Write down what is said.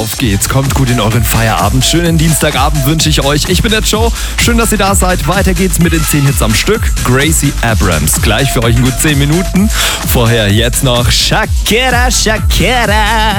Auf geht's, kommt gut in euren Feierabend. Schönen Dienstagabend wünsche ich euch. Ich bin der Joe, schön, dass ihr da seid. Weiter geht's mit den 10 Hits am Stück. Gracie Abrams, gleich für euch in gut 10 Minuten. Vorher jetzt noch Shakira, Shakira.